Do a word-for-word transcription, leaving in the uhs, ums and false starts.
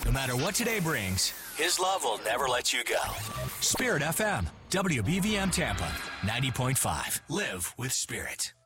No matter what today brings, His love will never let you go. Spirit F M, W B V M Tampa, ninety point five. Live with Spirit.